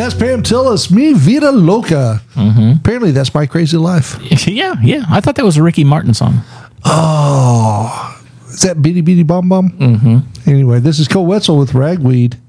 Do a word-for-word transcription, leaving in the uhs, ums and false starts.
That's Pam Tillis, Mi Vida Loca. Mm-hmm. Apparently, that's My Crazy Life. Yeah, yeah. I thought that was a Ricky Martin song. Oh, is that Beady Beady Bomb Bomb? Mm-hmm. Anyway, this is Cole Wetzel with Ragweed.